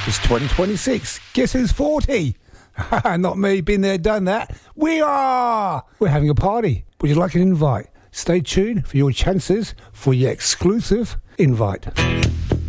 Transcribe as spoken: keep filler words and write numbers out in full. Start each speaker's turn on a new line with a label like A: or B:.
A: It's twenty twenty-six. Guess who's forty? Not me, been there, done that. We are! We're having a party. Would you like an invite? Stay tuned for your chances for your exclusive invite.